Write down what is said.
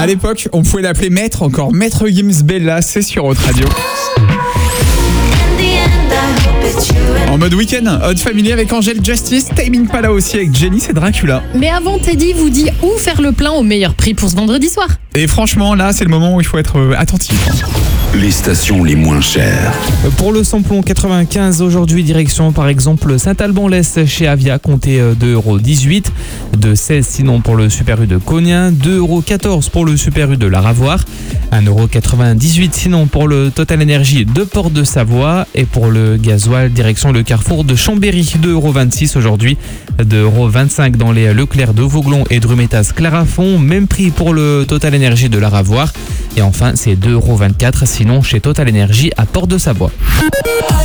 À l'époque, on pouvait l'appeler Maître, encore Maître Gims Bella, c'est sur Hot Radio. En mode week-end, Hot Family avec Angel Justice, Tame Impala aussi avec Jenny, c'est Dracula. Mais avant, Teddy vous dit où faire le plein au meilleur prix pour ce vendredi soir. Et franchement, là, c'est le moment où il faut être attentif. Les stations les moins chères. Pour le samplon 95 aujourd'hui, direction par exemple Saint-Alban-l'Est chez Avia, comptez 2,18 €, de 16 sinon pour le Super U de Cognin, 2,14 € pour le Super U de la Ravoire, 1,98 € sinon pour le Total Energy de Porte de Savoie, et pour le gasoil direction le carrefour de Chambéry, 2,26 € aujourd'hui, 2,25 € dans les Leclerc de Vauglon et Drumetas Clarafond, même prix pour le Total Energy de la Ravoire, et enfin c'est 2,24 € sinon chez Total Energy à Porte de Savoie.